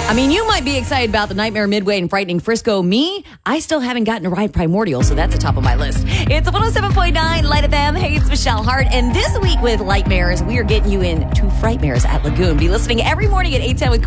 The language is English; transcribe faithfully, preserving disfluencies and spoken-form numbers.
I mean, you might be excited about the Nightmare Midway and Frightening Frisco. Me, I still haven't gotten to ride Primordial, so that's the top of my list. It's one oh seven point nine Light F M. Hey, it's Michelle Hart. And this week with Lightmares, we are getting you into Frightmares at Lagoon. Be listening every morning at eight ten with